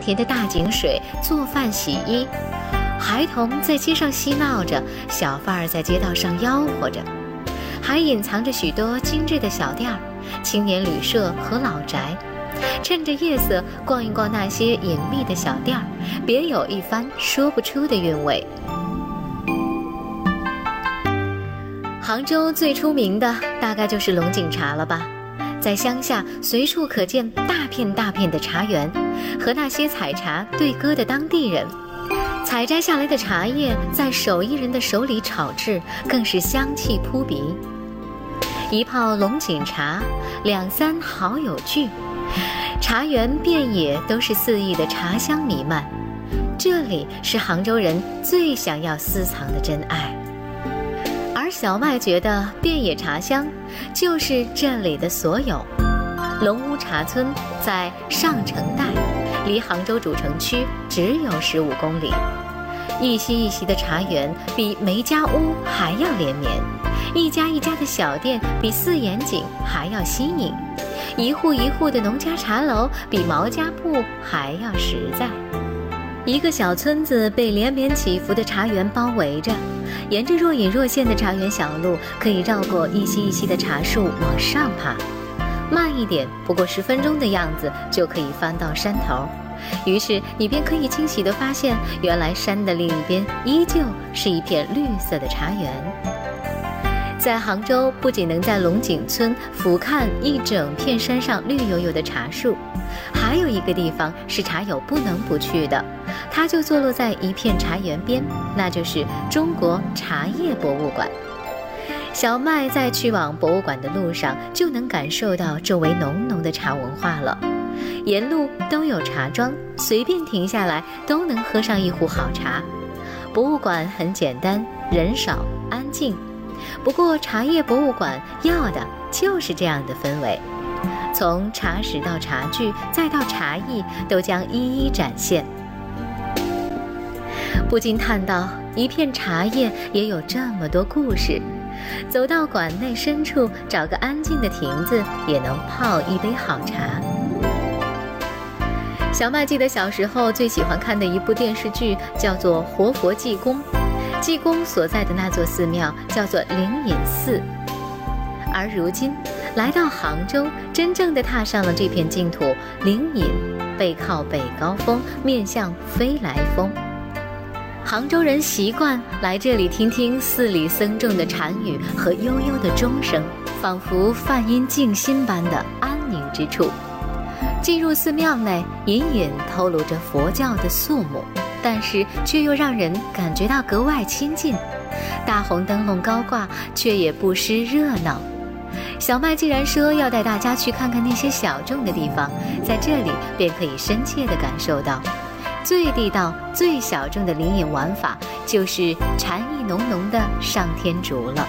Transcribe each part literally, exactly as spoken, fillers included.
甜的大井水做饭洗衣，孩童在街上嬉闹着，小贩儿在街道上吆喝着，还隐藏着许多精致的小店儿、青年旅社和老宅。趁着夜色逛一逛那些隐秘的小店儿，别有一番说不出的韵味。杭州最出名的大概就是龙井茶了吧，在乡下随处可见大片大片的茶园，和那些采茶对歌的当地人。采摘下来的茶叶在手艺人的手里炒制，更是香气扑鼻。一泡龙井茶，两三好友聚，茶园遍野都是肆意的茶香弥漫。这里是杭州人最想要私藏的真爱。而小麦觉得遍野茶香就是这里的所有。龙屋茶村在上城带，离杭州主城区只有十五公里。一席一席的茶园比梅家屋还要连绵，一家一家的小店比四眼井还要新颖，一户一户的农家茶楼比毛家铺还要实在。一个小村子被连绵起伏的茶园包围着，沿着若隐若现的茶园小路，可以绕过一溪一溪的茶树往上爬，慢一点不过十分钟的样子就可以翻到山头。于是你便可以惊喜地发现，原来山的另一边依旧是一片绿色的茶园。在杭州，不仅能在龙井村俯瞰一整片山上绿油油的茶树，还有一个地方是茶友不能不去的，它就坐落在一片茶园边，那就是中国茶叶博物馆。小麦在去往博物馆的路上，就能感受到周围浓浓的茶文化了。沿路都有茶庄，随便停下来都能喝上一壶好茶。博物馆很简单，人少安静，不过茶叶博物馆要的就是这样的氛围，从茶史到茶具再到茶艺，都将一一展现。不禁叹道，一片茶叶也有这么多故事。走到馆内深处，找个安静的亭子，也能泡一杯好茶。小麦记得小时候最喜欢看的一部电视剧叫做《活佛济公》，济公所在的那座寺庙叫做灵隐寺。而如今来到杭州，真正的踏上了这片净土，灵隐背靠北高峰，面向飞来峰。杭州人习惯来这里听听寺里僧众的禅语和悠悠的钟声，仿佛梵音静心般的安宁之处。进入寺庙内，隐隐透露着佛教的肃穆，但是却又让人感觉到格外亲近。大红灯笼高挂，却也不失热闹。小麦既然说要带大家去看看那些小众的地方，在这里便可以深切地感受到最地道最小众的灵隐玩法，就是禅意浓浓的上天竺了。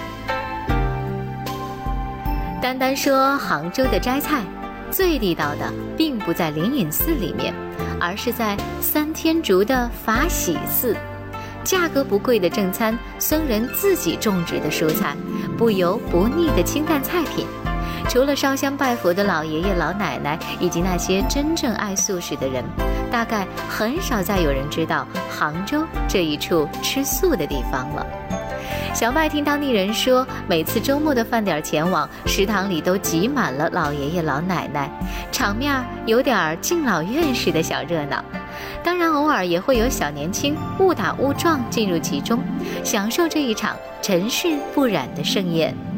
单单说杭州的摘菜，最地道的并不在灵隐寺里面，而是在三天竺的法喜寺。价格不贵的正餐，僧人自己种植的蔬菜，不油不腻的清淡菜品。除了烧香拜佛的老爷爷老奶奶以及那些真正爱素食的人，大概很少再有人知道杭州这一处吃素的地方了。小麦听当地人说，每次周末的饭点前往，食堂里都挤满了老爷爷老奶奶，场面有点敬老院式的小热闹。当然偶尔也会有小年轻误打误撞进入其中，享受这一场尘世不染的盛宴。